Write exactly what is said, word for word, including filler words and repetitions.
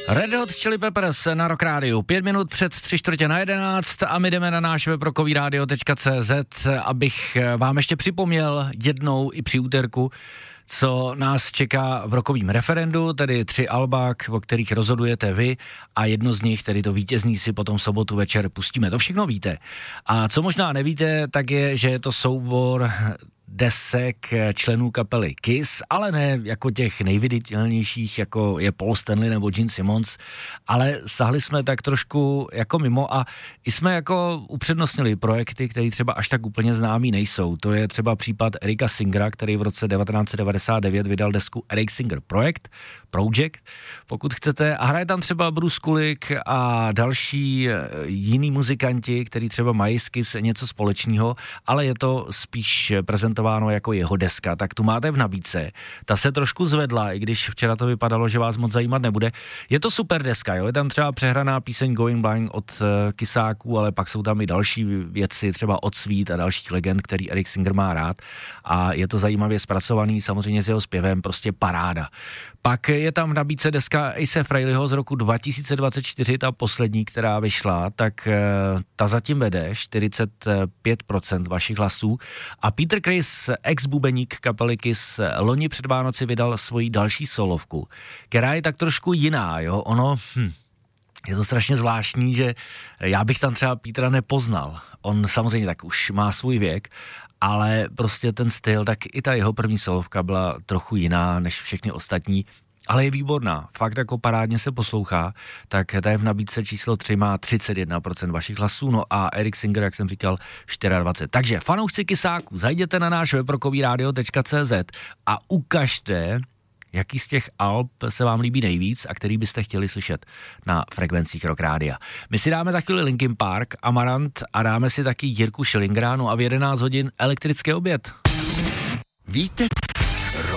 Red Hot Chili Peppers na Rock Rádiu. Pět minut před tři čtvrtě na jedenáct a my jdeme na náš web rockovyradio tečka cé zet, abych vám ještě připomněl jednou i při úterku, co nás čeká v rockovým referendu, tedy tři alba, o kterých rozhodujete vy a jedno z nich, tedy to vítězný, si potom v sobotu večer pustíme. To všechno víte. A co možná nevíte, tak je, že je to soubor desek členů kapely Kiss, ale ne jako těch nejviditelnějších, jako je Paul Stanley nebo Gene Simmons, ale sahli jsme tak trošku jako mimo a i jsme jako upřednostnili projekty, které třeba až tak úplně známý nejsou. To je třeba případ Erika Singera, který v roce devatenáct set devadesát devět vydal desku Eric Singer Project, Project, pokud chcete, a hraje tam třeba Bruce Kulick a další jiní muzikanti, kteří třeba mají s Kiss něco společného, ale je to spíš prezentováno jako jeho deska, tak tu máte v nabídce. Ta se trošku zvedla, i když včera to vypadalo, že vás moc zajímat nebude. Je to super deska, jo? Je tam třeba přehraná píseň Going Blind od uh, Kisáků, ale pak jsou tam i další věci, třeba od Sweet a dalších legend, který Eric Singer má rád, a je to zajímavě zpracovaný, samozřejmě s jeho zpěvem, prostě paráda. Pak je tam v nabídce deska Ace Frehleyho z roku dva tisíce dvacet čtyři, ta poslední, která vyšla, tak uh, ta zatím vede čtyřicet pět procent vašich hlasů a Peter Criss, ex-bubeník kapely Kiss, loni před Vánoci vydal svoji další solovku, která je tak trošku jiná, jo, ono, hm, je to strašně zvláštní, že já bych tam třeba Petra nepoznal, on samozřejmě tak už má svůj věk, ale prostě ten styl, tak i ta jeho první solovka byla trochu jiná než všechny ostatní, ale je výborná, fakt jako parádně se poslouchá, tak ta je v nabídce číslo tři, má třicet jedna procent vašich hlasů, no a Eric Singer, jak jsem říkal, dvacet čtyři. Takže fanoušci Kisáků, zajděte na náš web rockovyradio tečka cé zet a ukažte, jaký z těch alb se vám líbí nejvíc a který byste chtěli slyšet na frekvencích Rock Rádia. My si dáme za chvíli Linkin Park, Amarant a dáme si taky Jirku Schillingera, no a v jedenáct hodin Elektrický oběd. Víte